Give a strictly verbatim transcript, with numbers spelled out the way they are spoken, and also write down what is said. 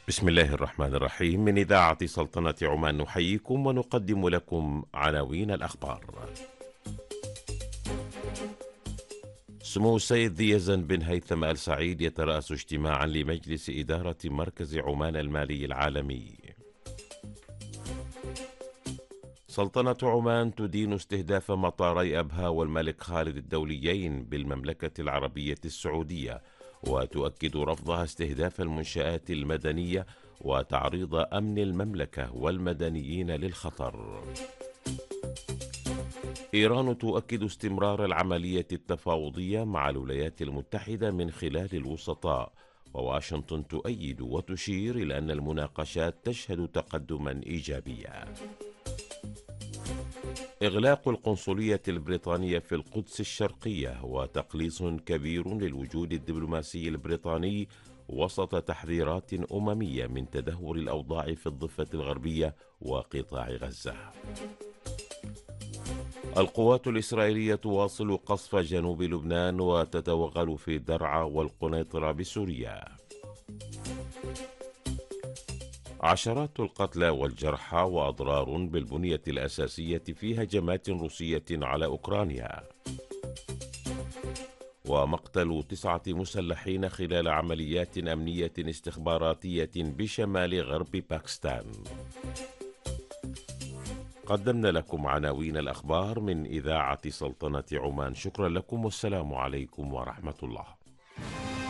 بسم الله الرحمن الرحيم. من إذاعة سلطنة عمان نحييكم ونقدم لكم عناوين الأخبار. سمو السيد ذي يزن بن هيثم آل سعيد يترأس اجتماعا لمجلس إدارة مركز عمان المالي العالمي. سلطنة عمان تدين استهداف مطاري أبها والملك خالد الدوليين بالمملكة العربية السعودية، وتؤكد رفضها استهداف المنشآت المدنية وتعريض أمن المملكة والمدنيين للخطر. إيران تؤكد استمرار العملية التفاوضية مع الولايات المتحدة من خلال الوسطاء، وواشنطن تؤيد وتشير إلى أن المناقشات تشهد تقدما إيجابيا. إغلاق القنصلية البريطانية في القدس الشرقية وتقليص كبير للوجود الدبلوماسي البريطاني وسط تحذيرات أممية من تدهور الأوضاع في الضفة الغربية وقطاع غزة. القوات الإسرائيلية تواصل قصف جنوب لبنان وتتوغل في درعا والقنيطرة بسوريا. عشرات القتلى والجرحى وأضرار بالبنية الأساسية في هجمات روسية على أوكرانيا. ومقتل تسعة مسلحين خلال عمليات أمنية استخباراتية بشمال غرب باكستان. قدمنا لكم عناوين الأخبار من إذاعة سلطنة عمان. شكرا لكم والسلام عليكم ورحمة الله.